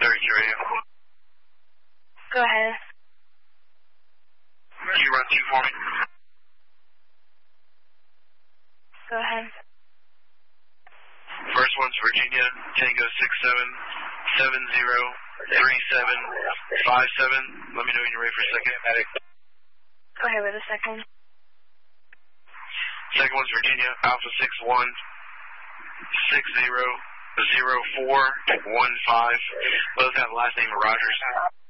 radio. Go ahead. Can you run 2 for me? Go ahead. First one's Virginia, Tango 67703757. Let me know when you're ready for a second. Go ahead with a second. Second one's Virginia, Alpha 61600415. Both have the last name of Rogers.